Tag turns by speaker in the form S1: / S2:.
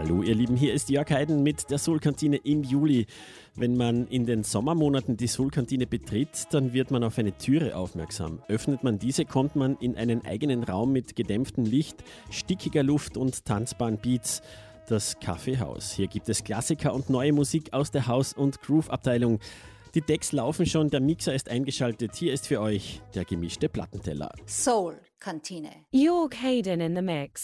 S1: Hallo ihr Lieben, hier ist Jörg Heiden mit der Soul-Kantine im Juli. Wenn man in den Sommermonaten die Soul-Kantine betritt, dann wird man auf eine Türe aufmerksam. Öffnet man diese, kommt man in einen eigenen Raum mit gedämpftem Licht, stickiger Luft und tanzbaren Beats. Das Kaffeehaus. Hier gibt es Klassiker und neue Musik aus der House- und Groove-Abteilung. Die Decks laufen schon, der Mixer ist eingeschaltet. Hier ist für euch der gemischte Plattenteller.
S2: Soul-Kantine.
S3: Jörg Heiden in the mix.